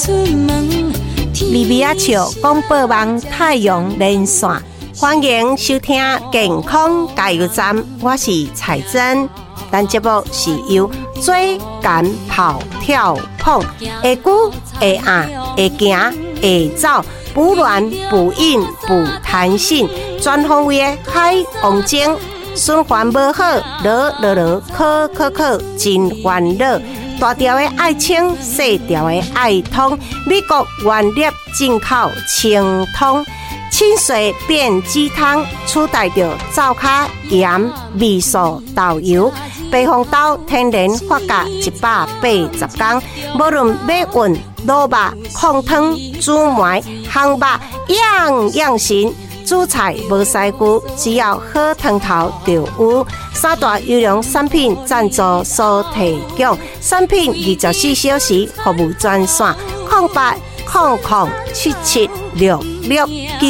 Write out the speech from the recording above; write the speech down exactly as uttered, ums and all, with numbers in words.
利比亚球广播网太阳连线，欢迎收听健康加油站，我是彩珍。咱节目是由追赶跑跳碰，会久会硬会行会走，补卵补阴补弹性，全方位的海王精，循环无好，落落落，考考考，真烦恼。大条的爱清，细条的爱通，美国原粒进口清通，清水变鸡汤，取代着灶卡盐、味素、豆油。白红豆天然发酵一百八十天，无论要运、卤肉、控汤、煮糜、烘肉，样样行。煮菜无师傅，只要好汤头就有。三大优良产品赞助所提供，产品二十四小时服务专线：零八零零七七六六九。